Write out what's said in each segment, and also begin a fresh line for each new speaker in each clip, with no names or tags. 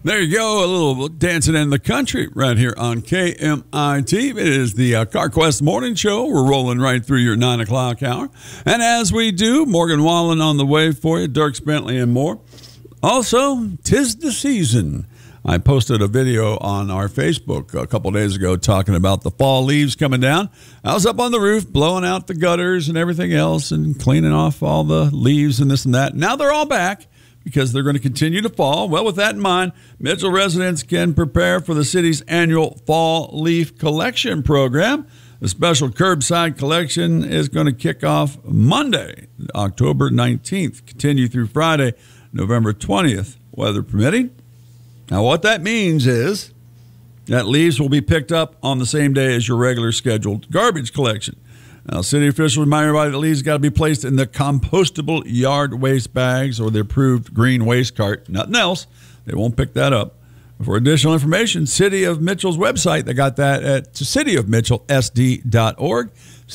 There you go, a little dancing in the country right here on KMIT. It is the CarQuest Morning Show. We're rolling right through your 9 o'clock hour. And as we do, Morgan Wallen on the way for you, Dirk Bentley and more. Also, 'tis the season. I posted a video on our Facebook a couple days ago talking about the fall leaves coming down. I was up on the roof blowing out the gutters and everything else and cleaning off all the leaves and this and that. Now they're all back, because they're going to continue to fall. Well, with that in mind, Mitchell residents can prepare for the city's annual fall leaf collection program. The special curbside collection is going to kick off Monday, October 19th, continue through Friday, November 20th, weather permitting. Now, what that means is that leaves will be picked up on the same day as your regular scheduled garbage collection. Now, city officials remind everybody that leaves got to be placed in the compostable yard waste bags or the approved green waste cart. Nothing else. They won't pick that up. For additional information, City of Mitchell's website, they got that at cityofmitchellsd.org,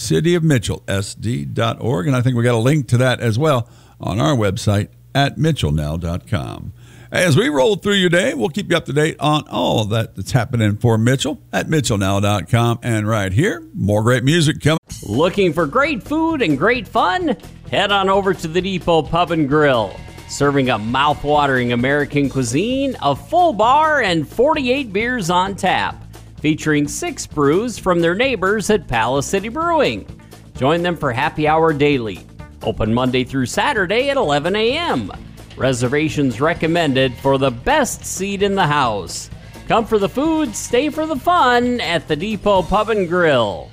cityofmitchellsd.org. And I think we got a link to that as well on our website at mitchellnow.com. As we roll through your day, we'll keep you up to date on all that's happening for Mitchell at mitchellnow.com. And right here, more great music coming.
Looking for great food and great fun? Head on over to the Depot Pub and Grill. Serving a mouth-watering American cuisine, a full bar, and 48 beers on tap. Featuring 6 brews from their neighbors at Palace City Brewing. Join them for happy hour daily. Open Monday through Saturday at 11 a.m. Reservations recommended for the best seat in the house. Come for the food, stay for the fun at the Depot Pub and Grill.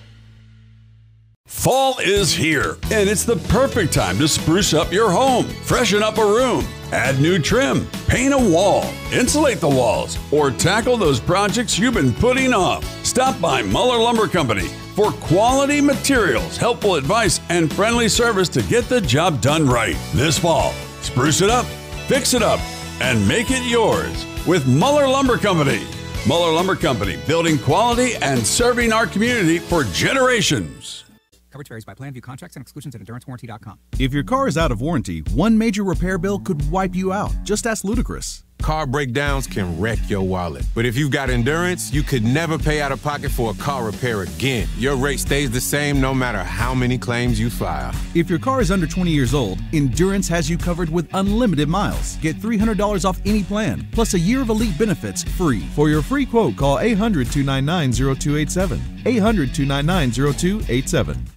Fall is here, and it's the perfect time to spruce up your home, freshen up a room, add new trim, paint a wall, insulate the walls, or tackle those projects you've been putting off. Stop by Muller Lumber Company for quality materials, helpful advice, and friendly service to get the job done right. This fall, spruce it up, fix it up, and make it yours with Muller Lumber Company. Muller Lumber Company, building quality and serving our community for generations.
Coverage varies by plan. View contracts and exclusions at endurancewarranty.com.
If your car is out of warranty, one major repair bill could wipe you out. Just ask Ludacris.
Car breakdowns can wreck your wallet. But if you've got Endurance, you could never pay out of pocket for a car repair again. Your rate stays the same no matter how many claims you file.
If your car is under 20 years old, Endurance has you covered with unlimited miles. Get $300 off any plan, plus a year of elite benefits free. For your free quote, call 800-299-0287. 800-299-0287.